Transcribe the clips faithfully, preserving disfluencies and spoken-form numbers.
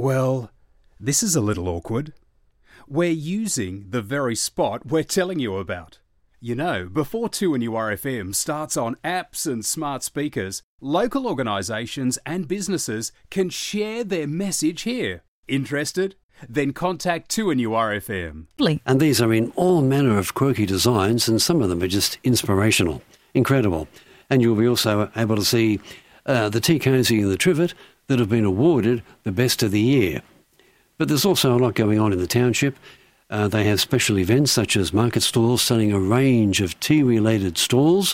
Well, this is a little awkward. We're using the very spot we're telling you about. You know, before two N U R F M starts on apps and smart speakers, local organisations and businesses can share their message here. Interested? Then contact two N U R F M. And these are in all manner of quirky designs, and some of them are just inspirational. Incredible. And you'll be also able to see uh, the tea cosy and the trivet that have been awarded the best of the year. But there's also a lot going on in the township. Uh, they have special events such as market stalls selling a range of tea-related stalls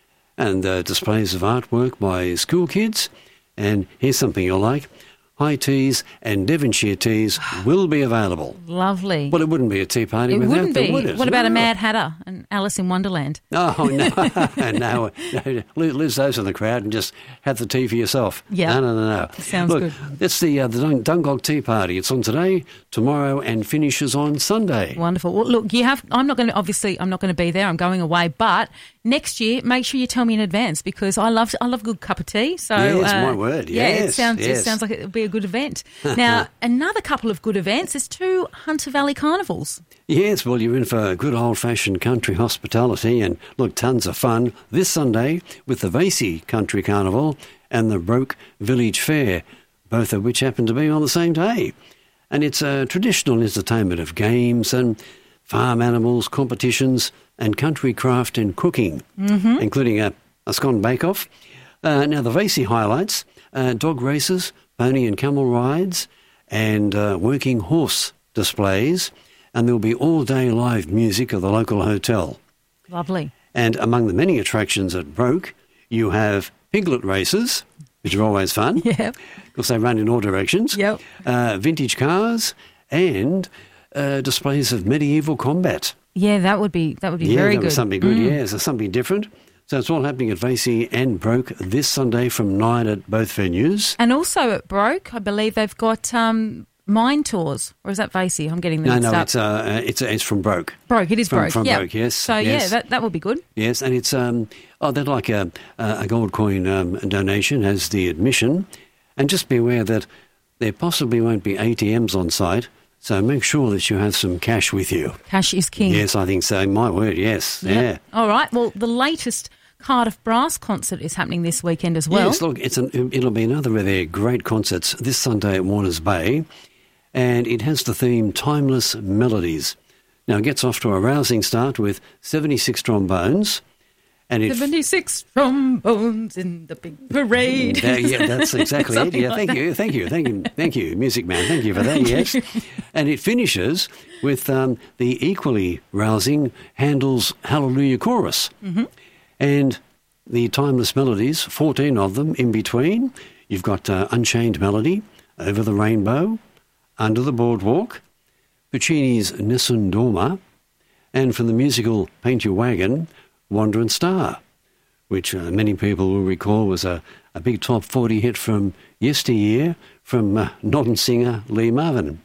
and uh, displays of artwork by school kids. And here's something you'll like. High teas and Devonshire teas will be available. Lovely. Well, it wouldn't be a tea party it without wouldn't them, be. would it? What about no. a Mad Hatter and Alice in Wonderland? Oh, no. no, no. Lose those in the crowd and just have the tea for yourself. Yeah. No, no, no, no. Sounds Look, good. That's the, uh, the Dun- Dungog Tea Party. It's on today, tomorrow, and finishes on Sunday. Wonderful. Well, look, you have. I'm not going to. Obviously, I'm not going to be there. I'm going away. But next year, make sure you tell me in advance because I love. I love a good cup of tea. So yes, uh, my word. Yeah, yes, it sounds. yes. It sounds like it'll be a good event. Now, another couple of good events is two Hunter Valley Carnivals. Yes, well, you're in for good old-fashioned country hospitality and, look, tons of fun this Sunday with the Vasey Country Carnival and the Broke Village Fair, both of which happen to be on the same day. And it's a traditional entertainment of games and farm animals, competitions and country craft and cooking, mm-hmm. including a, a scone bake-off. Uh, now, the Vasey highlights, uh, dog races, pony and camel rides and uh, working horse displays, and there'll be all-day live music at the local hotel. Lovely. And among the many attractions at Broke, you have piglet races, which are always fun. Yeah. Because they run in all directions. Yep. Uh, vintage cars and uh, displays of medieval combat. Yeah, that would be that would be yeah, very that good. was something good, Mm. yeah. So something different. So it's all happening at Vasey and Broke this Sunday from nine at both venues. And also at Broke, I believe they've got um, mine tours, or is that Vasey? I'm getting them No, mixed no, up. it's, uh, it's, it's from Broke. Broke, it is From, Broke. from yeah. Broke, yes. So, yes. yeah, that, that would be good. Yes, and it's, um, oh, they'd like a, a gold coin um, donation as the admission. And just be aware that there possibly won't be A T Ms on site, so make sure that you have some cash with you. Cash is king. Yes, I think so. My word, yes. Yep. Yeah. All right. Well, the latest Cardiff Brass concert is happening this weekend as well. Yes, look, it's an, it'll be another of their great concerts this Sunday at Warners Bay, and it has the theme Timeless Melodies. Now, it gets off to a rousing start with seventy-six trombones. And it seventy-six trombones in the big parade. That, yeah, that's exactly it. Yeah, like thank that. you, thank you, thank you, thank you, Music Man. Thank you for that. Yes, and it finishes with um, the equally rousing Handel's Hallelujah Chorus, mm-hmm. and the Timeless Melodies, fourteen of them in between. You've got uh, Unchained Melody, Over the Rainbow, Under the Boardwalk, Puccini's Nessun Dorma, and from the musical Paint Your Wagon, Wandering Star, which uh, many people will recall was a, a big top forty hit from yesteryear from uh, Nodden singer Lee Marvin.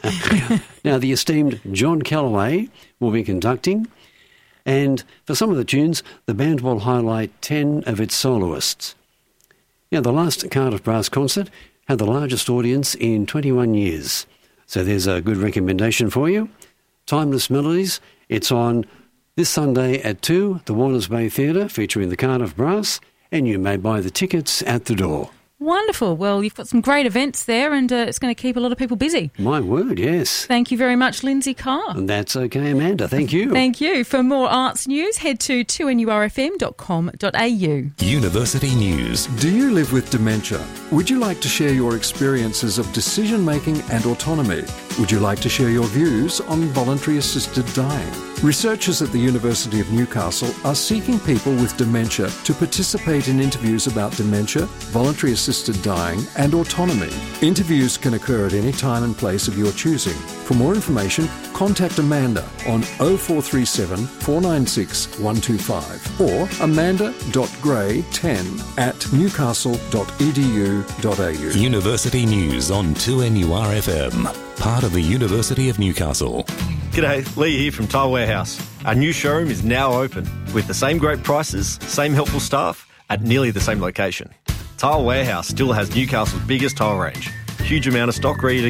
Now, the esteemed John Calloway will be conducting, and for some of the tunes, the band will highlight ten of its soloists. Now, the last Cardiff Brass concert had the largest audience in twenty-one years, so there's a good recommendation for you. Timeless Melodies, it's on this Sunday at two, the Warners Bay Theatre, featuring the Cardiff Brass, and you may buy the tickets at the door. Wonderful. Well, you've got some great events there and uh, it's going to keep a lot of people busy. My word, yes. Thank you very much, Lindsay Carr. And that's okay, Amanda. Thank you. Thank you. For more arts news, head to two N U R F M dot com dot a u. University News. Do you live with dementia? Would you like to share your experiences of decision-making and autonomy? Would you like to share your views on voluntary assisted dying? Researchers at the University of Newcastle are seeking people with dementia to participate in interviews about dementia, voluntary assisted dying and autonomy. Interviews can occur at any time and place of your choosing. For more information, contact Amanda on oh four three seven, four nine six, one two five or amanda dot gray ten at newcastle dot e d u dot a u. University News on two N U R F M, part of the University of Newcastle. G'day, Lee here from Tile Warehouse. Our new showroom is now open with the same great prices, same helpful staff at nearly the same location. Tile Warehouse still has Newcastle's biggest tile range, huge amount of stock ready to